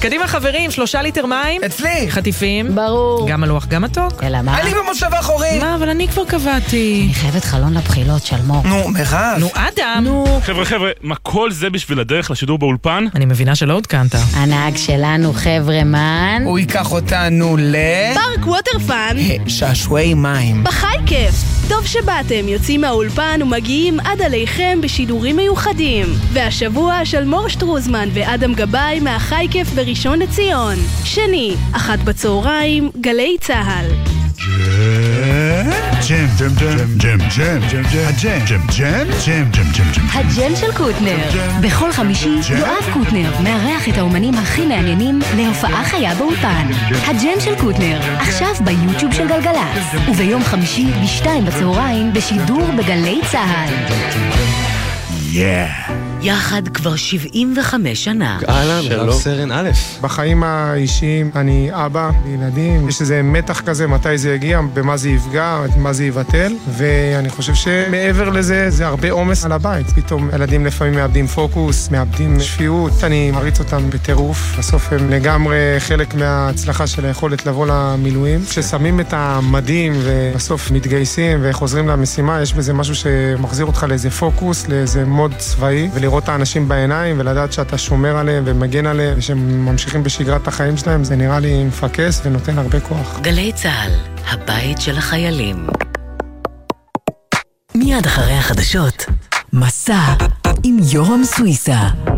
קדימה חברים, 3 ליטר מים. אצלי. חטיפים. ברור. גם מלוח, גם מתוק. אלא מה? אני במושב האחורי. מה, אבל אני כבר קבעתי. אני חייבת חלון לבחילות של מור. נו, מירב. נו, אדם. נו. חבר'ה, מה כל זה בשביל הדרך לשידור באולפן? אני מבינה שלא עודכנת. הנהג שלנו חבר'ה מן. הוא ייקח אותנו פארק ווטרפאן. שעשועי מים. בחי כיף. טוב שבאתם, יוצאים מהאולפן ומגיעים עד עליכם בשידורים מיוחדים. והשבוע של מור שטרוזמן ואדם גבאי מהחי כיף בראשון לציון. שני, 1 בצהריים, גלי צהל. הג'ם של קוטנר. בכל חמישי יואב קוטנר מארח את האומנים הכי מעניינים להופעה חיה באולפן. הג'ם של קוטנר, עכשיו ביוטיוב של גלגלצ, וביום חמישי ב2 בצהריים בשידור בגלי צהל. יחד כבר 75 שנה. אהלן, רב סרן א'. בחיים האישיים אני אבא לילדים, יש איזה מתח כזה, מתי זה יגיע, במה זה יפגע, מה זה יבטל, ואני חושב שמעבר לזה, זה הרבה עומס על הבית. פתאום ילדים לפעמים מאבדים פוקוס, מאבדים שפיות, אני מריץ אותם בטירוף, בסוף הם לגמרי חלק מההצלחה של היכולת לבוא למילואים. כששמים את המדים ובסוף מתגייסים וחוזרים למשימה, יש בזה משהו שמחזיר אותך לאיזה פוקוס, לאיזה מוד צבאי, ולראות את האנשים בעיניים ולדעת שאתה שומר עליהם ומגן עליהם ושהם ממשיכים בשגרת החיים שלהם, זה נראה לי מפקס ונותן הרבה כוח. גלי צהל, הבית של החיילים. מיד אחרי החדשות, מסע עם יורם סוויסה.